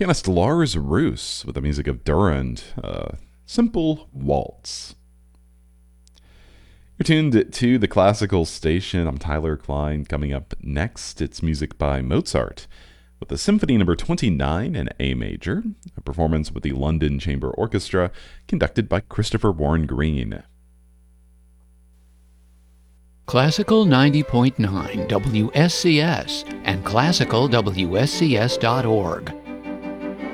Pianist Lars Roos with the music of Durand, Simple Waltz. You're tuned to the Classical Station. I'm Tyler Klein. Coming up next, it's music by Mozart with the Symphony No. 29 in A major, a performance with the London Chamber Orchestra conducted by Christopher Warren Green. Classical 90.9 WSCS and classicalwscs.org.